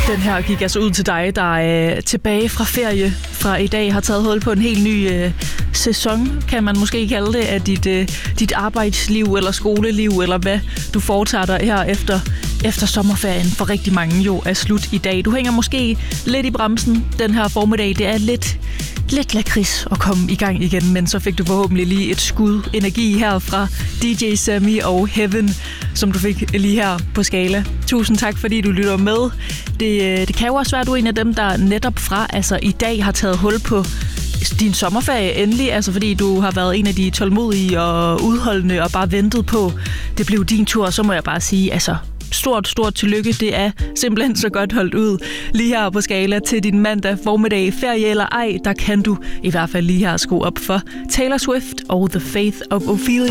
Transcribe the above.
Den her gik altså ud til dig, der er tilbage fra ferie fra i dag, har taget hul på en helt ny sæson, kan man måske kalde det, af dit arbejdsliv eller skoleliv, eller hvad du foretager dig her efter sommerferien. For rigtig mange jo er slut i dag. Du hænger måske lidt i bremsen den her formiddag. Det er lidt lakrids at komme i gang igen, men så fik du forhåbentlig lige et skud energi her fra DJ Sammy og Heaven, som du fik lige her på Skala. Tusind tak, fordi du lytter med. Det kan jo også være, at du er en af dem, der netop fra i dag har taget hul på din sommerferie endelig, altså fordi du har været en af de tålmodige og udholdende og bare ventet på, det blev din tur. Så må jeg bare sige, stort tillykke. Det er simpelthen så godt holdt ud lige her på Skala til din mandag formiddag. Ferie eller ej, der kan du i hvert fald lige her skrue op for Taylor Swift og The Faith of Ophelia.